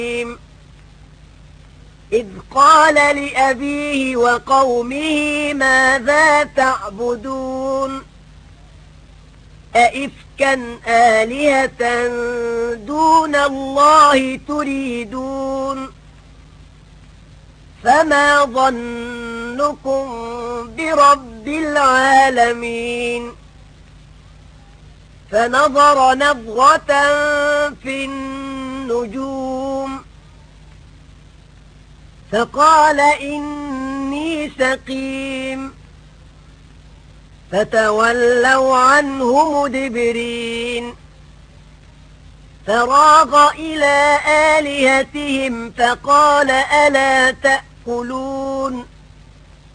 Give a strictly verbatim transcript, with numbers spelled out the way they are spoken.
إذ قال لأبيه وقومه ماذا تعبدون أئفكا آلهة دون الله تريدون فما ظنكم برب العالمين فنظر نظرة في النجوم فقال إني سقيم فتولوا عنه مدبرين فراغ إلى آلهتهم فقال ألا تأكلون